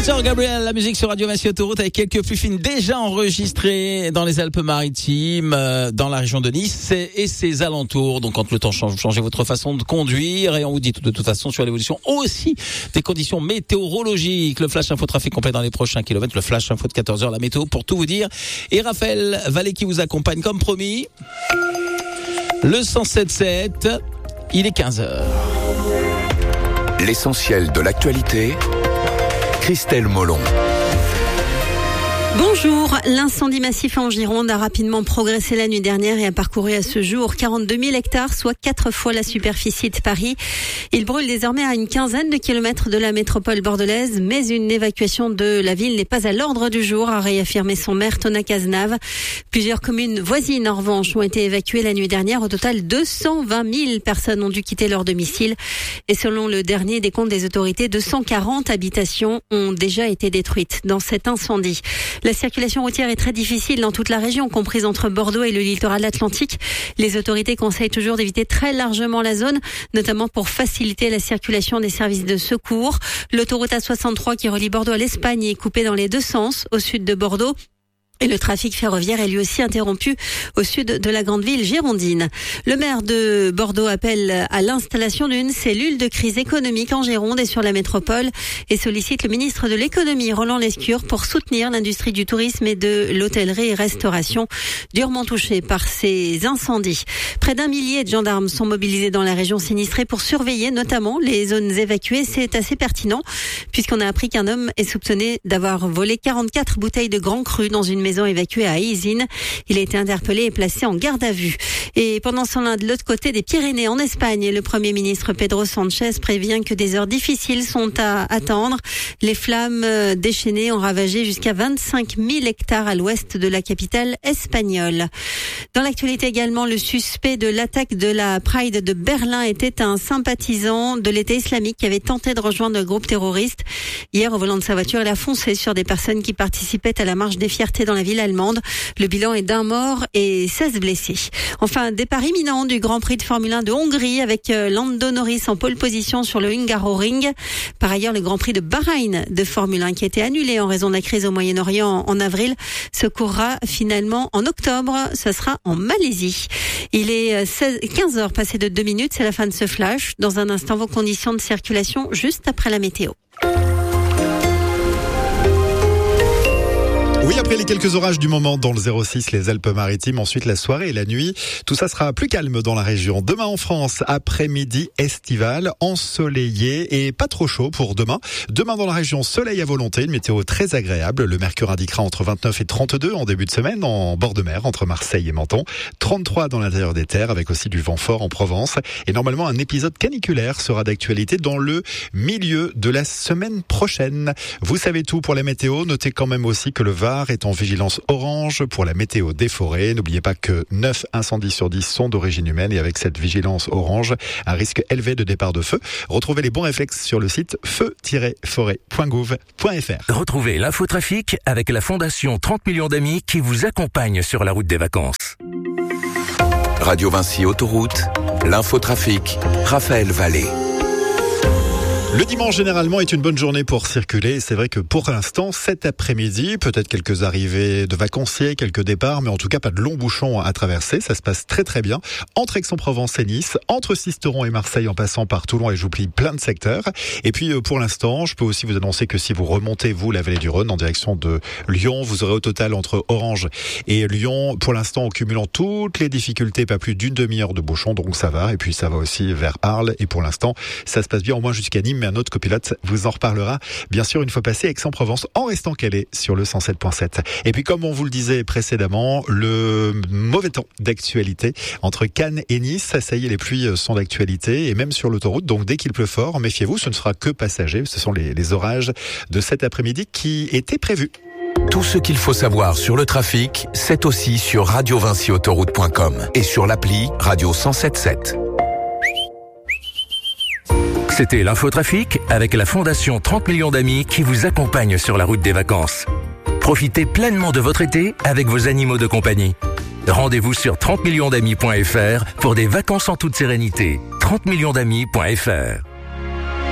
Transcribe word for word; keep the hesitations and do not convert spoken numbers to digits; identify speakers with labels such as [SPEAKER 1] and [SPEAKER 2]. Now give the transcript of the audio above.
[SPEAKER 1] Peter Gabriel, la musique sur Radio Vinci Autoroute avec quelques pluies fines déjà enregistrées dans les Alpes-Maritimes, euh, dans la région de Nice et ses alentours. Donc quand le temps change, vous changez votre façon de conduire et on vous dit de toute façon sur l'évolution aussi des conditions météorologiques. Le flash info trafic complet dans les prochains kilomètres, le flash info de quatorze heures, la météo pour tout vous dire. Et Raphaël Vallée qui vous accompagne comme promis. Le cent sept sept, il est quinze heures.
[SPEAKER 2] L'essentiel de l'actualité, Christelle Molon.
[SPEAKER 3] Bonjour, l'incendie massif en Gironde a rapidement progressé la nuit dernière et a parcouru à ce jour quarante-deux mille hectares, soit quatre fois la superficie de Paris. Il brûle désormais à une quinzaine de kilomètres de la métropole bordelaise, mais une évacuation de la ville n'est pas à l'ordre du jour, a réaffirmé son maire Thomas Cazenave. Plusieurs communes voisines, en revanche, ont été évacuées la nuit dernière. Au total, deux cent vingt mille personnes ont dû quitter leur domicile. Et selon le dernier décompte des autorités, deux cent quarante habitations ont déjà été détruites dans cet incendie. La circulation routière est très difficile dans toute la région, comprise entre Bordeaux et le littoral atlantique. Les autorités conseillent toujours d'éviter très largement la zone, notamment pour faciliter la circulation des services de secours. L'autoroute A soixante-trois qui relie Bordeaux à l'Espagne est coupée dans les deux sens, au sud de Bordeaux. Et le trafic ferroviaire est lui aussi interrompu au sud de la grande ville girondine. Le maire de Bordeaux appelle à l'installation d'une cellule de crise économique en Gironde et sur la métropole et sollicite le ministre de l'économie, Roland Lescure, pour soutenir l'industrie du tourisme et de l'hôtellerie et restauration, durement touchée par ces incendies. Près d'un millier de gendarmes sont mobilisés dans la région sinistrée pour surveiller notamment les zones évacuées. C'est assez pertinent puisqu'on a appris qu'un homme est soupçonné d'avoir volé quarante-quatre bouteilles de Grand Cru dans une maison évacuée à Aizine. Il a été interpellé et placé en garde à vue. Et pendant ce temps-là, de l'autre côté des Pyrénées, en Espagne, le Premier ministre Pedro Sánchez prévient que des heures difficiles sont à attendre. Les flammes déchaînées ont ravagé jusqu'à vingt-cinq mille hectares à l'ouest de la capitale espagnole. Dans l'actualité également, le suspect de l'attaque de la Pride de Berlin était un sympathisant de l'État islamique qui avait tenté de rejoindre le groupe terroriste. Hier, au volant de sa voiture, il a foncé sur des personnes qui participaient à la marche des fiertés dans la ville allemande. Le bilan est d'un mort et seize blessés. Enfin, départ imminent du Grand Prix de Formule un de Hongrie avec Lando Norris en pole position sur le Hungaroring. Par ailleurs, le Grand Prix de Bahreïn de Formule un qui a été annulé en raison de la crise au Moyen-Orient en avril se courra finalement en octobre. Ce sera en Malaisie. Il est quinze heures passées de deux minutes. C'est la fin de ce flash. Dans un instant, vos conditions de circulation juste après la météo.
[SPEAKER 4] Oui, après les quelques orages du moment dans le zéro six, les Alpes-Maritimes, ensuite la soirée et la nuit, tout ça sera plus calme dans la région. Demain en France, après-midi estival, ensoleillé et pas trop chaud pour demain. Demain dans la région, soleil à volonté, une météo très agréable. Le mercure indiquera entre vingt-neuf et trente-deux en début de semaine en bord de mer, entre Marseille et Menton. trente-trois dans l'intérieur des terres, avec aussi du vent fort en Provence. Et normalement, un épisode caniculaire sera d'actualité dans le milieu de la semaine prochaine. Vous savez tout pour la météo. Notez quand même aussi que le Var est en vigilance orange pour la météo des forêts. N'oubliez pas que neuf incendies sur dix sont d'origine humaine et avec cette vigilance orange, un risque élevé de départ de feu. Retrouvez les bons réflexes sur le site feu tiret forêt point gouv point f r.
[SPEAKER 2] Retrouvez l'infotrafic avec la Fondation trente millions d'amis qui vous accompagne sur la route des vacances. Radio Vinci Autoroute, l'infotrafic, Raphaël Vallée.
[SPEAKER 4] Le dimanche, généralement, est une bonne journée pour circuler. C'est vrai que pour l'instant, cet après-midi, peut-être quelques arrivées de vacanciers, quelques départs, mais en tout cas pas de longs bouchons à traverser. Ça se passe très très bien. Entre Aix-en-Provence et Nice, entre Sisteron et Marseille, en passant par Toulon et j'oublie plein de secteurs. Et puis, pour l'instant, je peux aussi vous annoncer que si vous remontez, vous, la vallée du Rhône, en direction de Lyon, vous aurez au total entre Orange et Lyon, pour l'instant, en cumulant toutes les difficultés, pas plus d'une demi-heure de bouchons, donc ça va. Et puis, ça va aussi vers Arles. Et pour l'instant, ça se passe bien, au moins jusqu'à Nîmes. Mais un autre copilote vous en reparlera, bien sûr, une fois passé Aix-en-Provence, en restant calé sur le cent sept point sept. Et puis, comme on vous le disait précédemment, le mauvais temps d'actualité entre Cannes et Nice. Ça, ça y est, les pluies sont d'actualité, et même sur l'autoroute. Donc, dès qu'il pleut fort, méfiez-vous, ce ne sera que passager. Ce sont les, les orages de cet après-midi qui étaient prévus.
[SPEAKER 2] Tout ce qu'il faut savoir sur le trafic, c'est aussi sur radio vinci autoroute point com et sur l'appli Radio cent sept sept. C'était l'infotrafic avec la Fondation trente millions d'amis qui vous accompagne sur la route des vacances. Profitez pleinement de votre été avec vos animaux de compagnie. Rendez-vous sur trente millions d'amis point f r pour des vacances en toute sérénité. trente millions d'amis point f r